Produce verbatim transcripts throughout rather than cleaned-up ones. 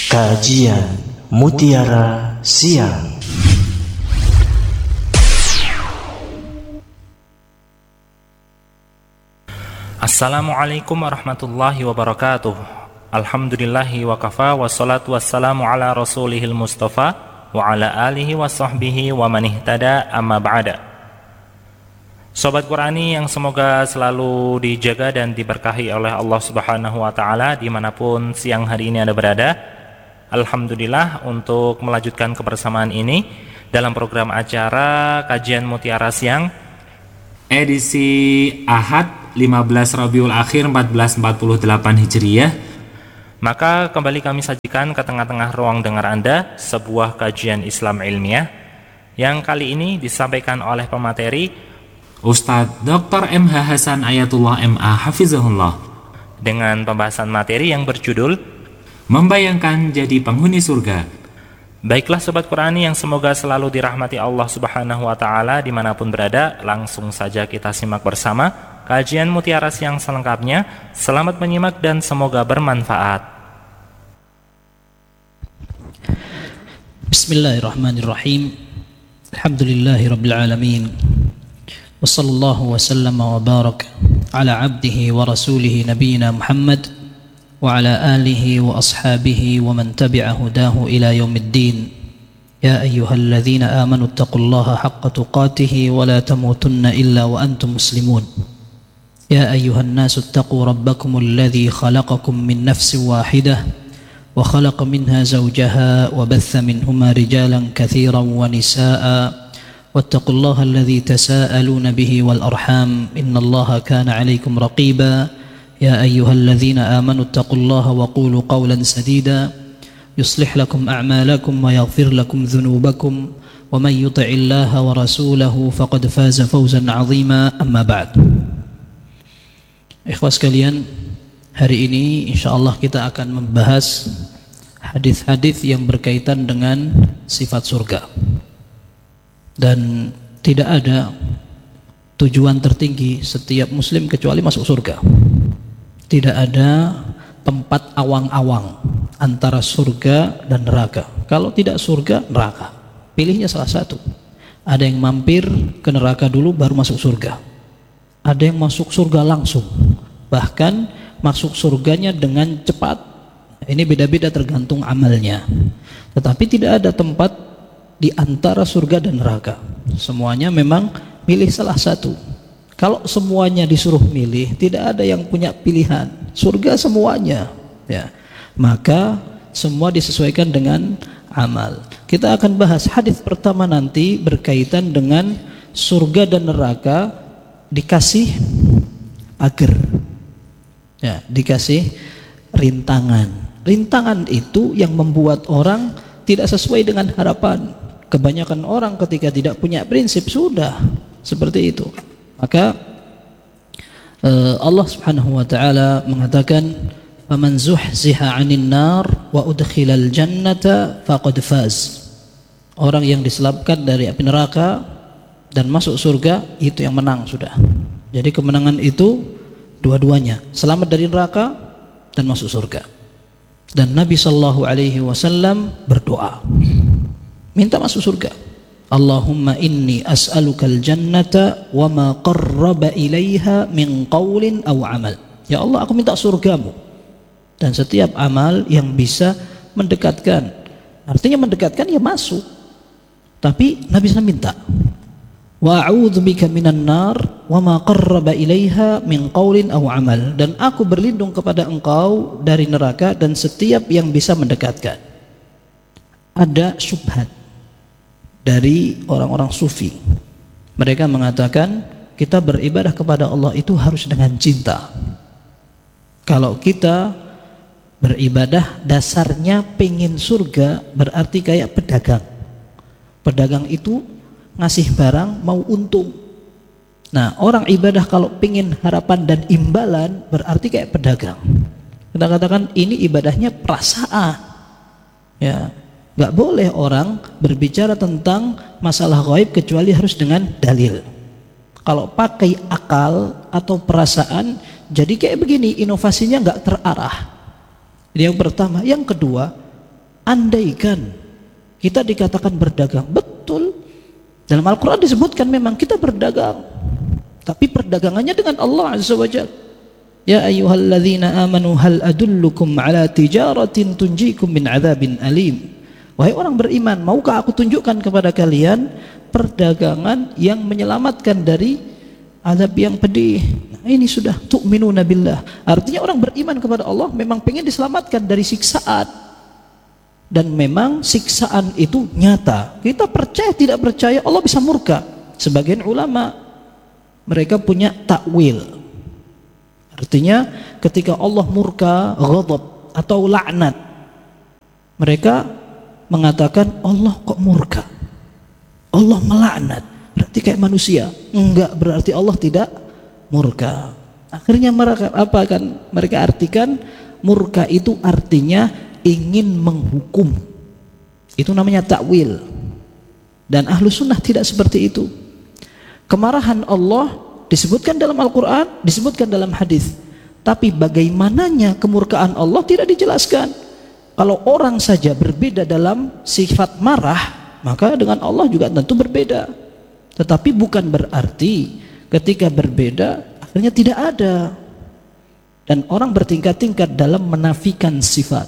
Kajian Mutiara Siang. Assalamualaikum warahmatullahi wabarakatuh. Alhamdulillahi wa kafa, wassalatu wassalamu ala rasulihil mustafa wa ala alihi wa sahbihi wa man ihtada, amma ba'da. Sobat Qurani yang semoga selalu dijaga dan diberkahi oleh Allah Subhanahu wa Ta'ala dimanapun siang hari ini Anda berada. Alhamdulillah, untuk melanjutkan kebersamaan ini dalam program acara Kajian Mutiara Siang edisi Ahad lima belas Rabiul Akhir seribu empat ratus empat puluh delapan Hijriyah. Maka kembali kami sajikan ke tengah-tengah ruang dengar Anda sebuah kajian Islam ilmiah yang kali ini disampaikan oleh pemateri Ustadz Doktor M H Hasan Ayatullah M A Hafizahullah, dengan pembahasan materi yang berjudul Membayangkan Jadi Penghuni Surga. Baiklah Sobat Qurani yang semoga selalu dirahmati Allah Subhanahu wa Ta'ala dimanapun berada, langsung saja kita simak bersama kajian Mutiara Siang selengkapnya. Selamat menyimak dan semoga bermanfaat. Bismillahirrahmanirrahim. Alhamdulillahirabbil alamin. Wassallallahu wasallama wa barak ala abdihi wa rasulihi nabiyina Muhammad wa ala alihi wa ashabihi wa man tabi'a hudahu ila yaumiddin. Ya ayyuhalladzina amanu taqullaha haqqa tuqatih wa la tamutunna illa wa antum muslimun. Ya ayyuhan nasu taqu rabbakumul ladzi khalaqakum min nafsin wahidah wa khalaqa minha zawjaha wa batha minhuma rijalan katsiran wa nisaa'a wattaqullaha alladzi tasaaluna bihi wal arham innallaha kana 'alaykum raqiba. يا أيها الذين آمنوا اتقوا الله وقولوا قولا سديدا يصلح لكم أعمالكم ويغفر لكم ذنوبكم ومن يطع الله ورسوله فقد فاز فوزا عظيما. أما بعد. Ikhwas sekalian, hari ini insyaallah kita akan membahas hadis-hadis yang berkaitan dengan sifat surga. Dan tidak ada tujuan tertinggi setiap muslim kecuali masuk surga. Tidak ada tempat awang-awang antara surga dan neraka. Kalau tidak surga, neraka. Pilihnya salah satu. Ada yang mampir ke neraka dulu baru masuk surga. Ada yang masuk surga langsung. Bahkan masuk surganya dengan cepat. Ini beda-beda tergantung amalnya. Tetapi tidak ada tempat di antara surga dan neraka. Semuanya memang pilih salah satu. Kalau semuanya disuruh milih, tidak ada yang punya pilihan. Surga semuanya, ya. Maka semua disesuaikan dengan amal. Kita akan bahas hadis pertama nanti berkaitan dengan surga dan neraka dikasih pagar, ya, dikasih rintangan. Rintangan itu yang membuat orang tidak sesuai dengan harapan. Kebanyakan orang ketika tidak punya prinsip sudah seperti itu. Maka uh, Allah Subhanahu wa Ta'ala mengatakan, "Faman zuhziha 'anil nar wa udkhilal jannata faqad faz." Orang yang diselamatkan dari api neraka dan masuk surga itu yang menang sudah. Jadi kemenangan itu dua-duanya, selamat dari neraka dan masuk surga. Dan Nabi sallallahu alaihi wasallam berdoa minta masuk surga. Allahumma inni as'alukal jannata wa ma qarraba ilaiha min qawlin aw amal. Ya Allah, aku minta surgamu dan setiap amal yang bisa mendekatkan. Artinya mendekatkan ya masuk. Tapi Nabi sallallahu minta wa a'udzubika minan nar wa ma qarraba ilaiha min qawlin aw amal. Dan aku berlindung kepada engkau dari neraka dan setiap yang bisa mendekatkan. Ada syubhat dari orang-orang sufi. Mereka mengatakan kita beribadah kepada Allah itu harus dengan cinta. Kalau kita beribadah dasarnya pengen surga, berarti kayak pedagang. Pedagang itu ngasih barang mau untung. Nah, orang ibadah kalau pengen harapan dan imbalan berarti kayak pedagang. Kita katakan ini ibadahnya perasaan, ya. Gak boleh orang berbicara tentang masalah gaib kecuali harus dengan dalil. Kalau pakai akal atau perasaan, jadi kayak begini, inovasinya gak terarah. Yang pertama. Yang kedua, andaikan kita dikatakan berdagang, betul. Dalam Al-Quran disebutkan memang kita berdagang, tapi perdagangannya dengan Allah Azza wa Jalla. Ya ayyuhalladzina amanu hal adullukum ala tijaratin tunjikum min adzabin alim. Wahai orang beriman, maukah aku tunjukkan kepada kalian perdagangan yang menyelamatkan dari azab yang pedih. Nah, ini sudah tu'minuna billah. Artinya orang beriman kepada Allah memang pengen diselamatkan dari siksaan. Dan memang siksaan itu nyata. Kita percaya tidak percaya Allah bisa murka. Sebagian ulama mereka punya takwil. Artinya ketika Allah murka, ghadab atau laknat, mereka mengatakan Allah kok murka, Allah melaknat, berarti kayak manusia. Enggak, berarti Allah tidak murka. Akhirnya mereka apa kan mereka artikan murka itu artinya ingin menghukum. Itu namanya takwil. Dan ahlu sunnah tidak seperti itu. Kemarahan Allah disebutkan dalam Al-Quran, disebutkan dalam hadis. Tapi bagaimananya kemurkaan Allah tidak dijelaskan. Kalau orang saja berbeda dalam sifat marah, maka dengan Allah juga tentu berbeda. Tetapi bukan berarti ketika berbeda akhirnya tidak ada. Dan orang bertingkat-tingkat dalam menafikan sifat.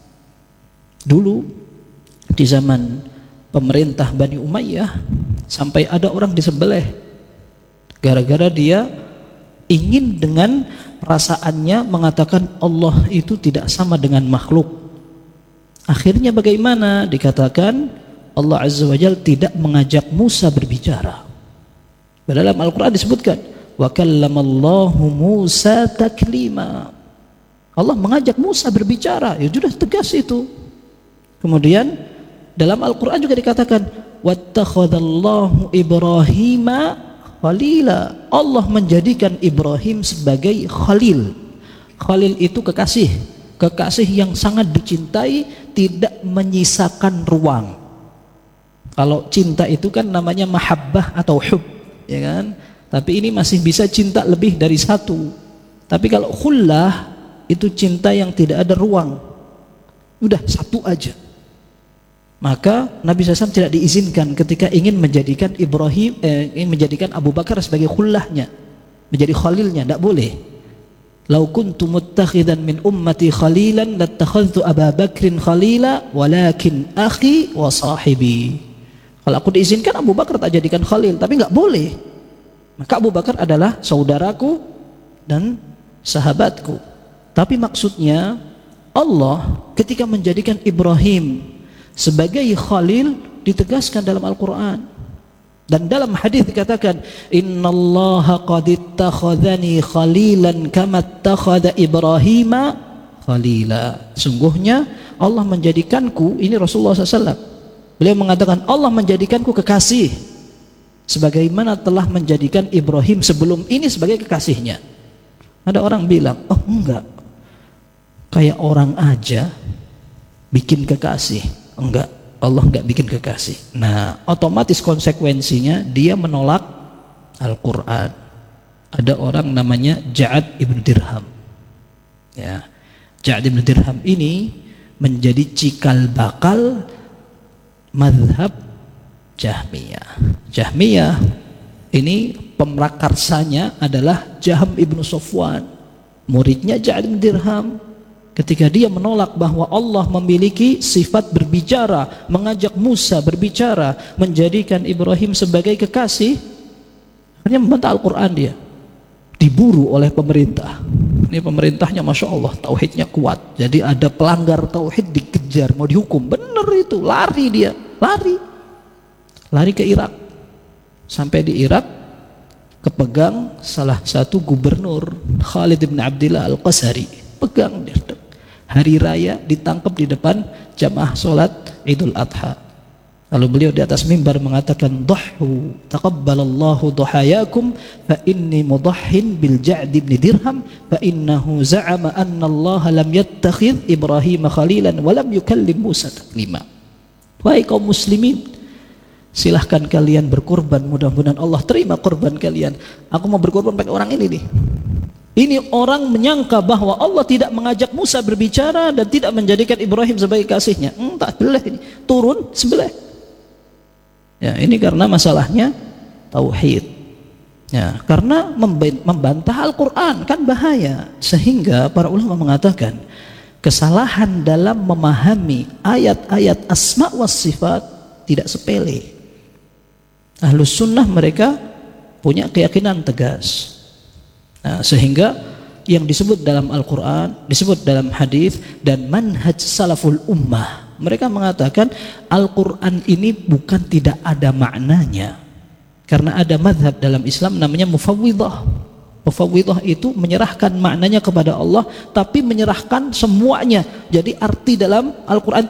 Dulu di zaman pemerintah Bani Umayyah sampai ada orang disembelih gara-gara dia ingin dengan perasaannya mengatakan Allah itu tidak sama dengan makhluk. Akhirnya bagaimana? Dikatakan Allah Azza wa Jalla tidak mengajak Musa berbicara. Dalam Al-Quran disebutkan wa kallamallahu Musa taklima. Allah mengajak Musa berbicara, ya sudah tegas itu. Kemudian dalam Al-Quran juga dikatakan wattakhadallahu Ibrahima khalila. Allah menjadikan Ibrahim sebagai khalil. Khalil itu kekasih, kekasih yang sangat dicintai, tidak menyisakan ruang. Kalau cinta itu kan namanya mahabbah atau hub, ya kan? Tapi ini masih bisa cinta lebih dari satu. Tapi kalau khullah itu cinta yang tidak ada ruang, udah satu aja. Maka Nabi shallallahu alaihi wasallam tidak diizinkan ketika ingin menjadikan Ibrahim, eh, ingin menjadikan Abu Bakar sebagai khullahnya, menjadi khalilnya, tidak boleh. Lau kuntu muttakhidan min ummati khalilan lattakhadhtu Abu Bakrin khalila walakin akhi wa sahibi. Kalau aku diizinkan Abu Bakar tak jadikan khalil, tapi nggak boleh. Maka Abu Bakar adalah saudaraku dan sahabatku. Tapi maksudnya Allah ketika menjadikan Ibrahim sebagai khalil ditegaskan dalam Al-Quran. Dan dalam hadis dikatakan innallaha qad ittakhadhani khalilan kama ittakhadha Ibrahima khalila. Sungguhnya Allah menjadikanku, ini Rasulullah shallallahu alaihi wasallam, beliau mengatakan Allah menjadikanku kekasih sebagaimana telah menjadikan Ibrahim sebelum ini sebagai kekasihnya. Ada orang bilang, oh enggak, kayak orang aja bikin kekasih. Enggak, Allah enggak bikin kekasih. Nah, otomatis konsekuensinya dia menolak Al-Quran. Ada orang namanya Ja'ad ibn Dirham. Ya, Ja'ad ibn Dirham ini menjadi cikal bakal mazhab Jahmiyah. Jahmiyah ini pemrakarsanya adalah Jahm ibn Safwan, muridnya Ja'ad ibn Dirham. Ketika dia menolak bahwa Allah memiliki sifat berbicara, mengajak Musa berbicara, menjadikan Ibrahim sebagai kekasih, akhirnya membantah Al-Quran. Dia diburu oleh pemerintah. Ini pemerintahnya Masya Allah tauhidnya kuat, jadi ada pelanggar tauhid dikejar, mau dihukum. Bener itu, lari dia, lari lari ke Irak. Sampai di Irak kepegang salah satu gubernur, Khalid bin Abdillah Al-Qasari, pegang dia. Hari raya ditangkap di depan jamaah sholat Idul Adha. Lalu beliau di atas mimbar mengatakan, "Dhahhu taqabbalallahu dhahayakum fa inni mudahhin bil Ja'd ibn Dirham fa innahu za'ama anna Allah lam yattakhidh Ibrahim khalilan wa lam yukallim Musa taklima." Wahai kaum muslimin, silahkan kalian berkorban, mudah-mudahan Allah terima korban kalian. Aku mau berkorban pakai orang ini nih. Ini orang menyangka bahwa Allah tidak mengajak Musa berbicara dan tidak menjadikan Ibrahim sebagai kasihnya. Hmm, tak boleh ini. Turun sebelah. Ya, ini karena masalahnya tauhid. Ya, karena membantah Al-Quran kan bahaya. Sehingga para ulama mengatakan kesalahan dalam memahami ayat-ayat asma was sifat tidak sepele. Ahlus sunnah mereka punya keyakinan tegas. Nah, sehingga yang disebut dalam Al-Quran, disebut dalam hadis dan manhaj salaful ummah, mereka mengatakan Al-Quran ini bukan tidak ada maknanya, karena ada madhab dalam Islam namanya mufawwidah. Mufawwidah itu menyerahkan maknanya kepada Allah, tapi menyerahkan semuanya. Jadi arti dalam Al-Quran itu